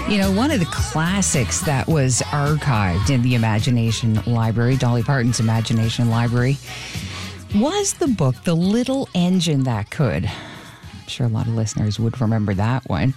You know, one of the classics that was archived in the Imagination Library, Dolly Parton's Imagination Library, was the book The Little Engine That Could. I'm sure a lot of listeners would remember that one.